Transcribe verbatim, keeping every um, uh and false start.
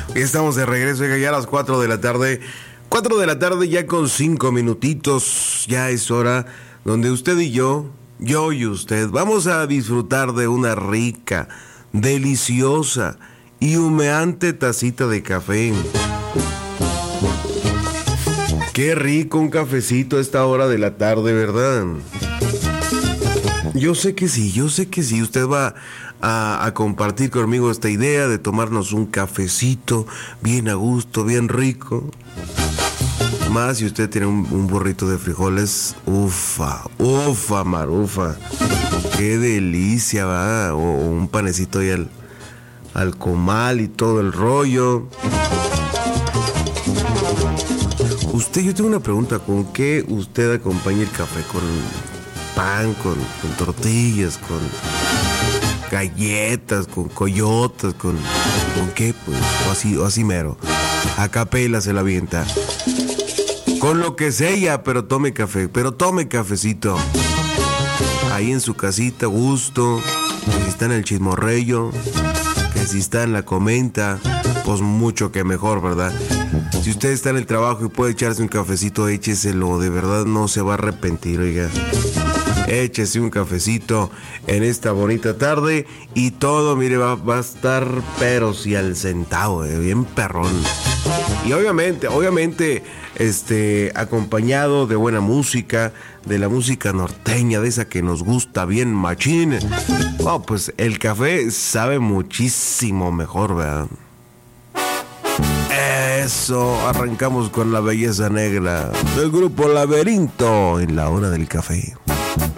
Estamos de regreso, ya a las cuatro de la tarde. cuatro de la tarde ya con cinco minutitos. Ya es hora donde usted y yo, yo y usted, vamos a disfrutar de una rica, deliciosa y humeante tacita de café. Qué rico un cafecito a esta hora de la tarde, ¿verdad? Yo sé que sí, yo sé que sí. Usted va a, a compartir conmigo esta idea de tomarnos un cafecito bien a gusto, bien rico. Más si usted tiene un, un burrito de frijoles, ufa, ufa, marufa. Qué delicia, va. O, o un panecito ahí al, al comal y todo el rollo. Usted, yo tengo una pregunta. ¿Con qué usted acompaña el café? ¿Con pan, con, con tortillas, con galletas, con coyotas, con, con qué? Pues, o así, o así mero. A capela se la avienta. Con lo que sea, pero tome café, pero tome cafecito. Ahí en su casita, gusto. Que si está en el chismorrello, que si está en la comenta, pues mucho que mejor, ¿verdad? Si usted está en el trabajo y puede echarse un cafecito, écheselo, de verdad no se va a arrepentir, oiga. Échese un cafecito en esta bonita tarde y todo, mire, va, va a estar pero si al centavo, eh, bien perrón. Y obviamente, obviamente, este, acompañado de buena música, de la música norteña, de esa que nos gusta bien machín. Oh, pues el café sabe muchísimo mejor, ¿verdad? Eso, arrancamos con La Belleza Negra del grupo Laberinto en la hora del café.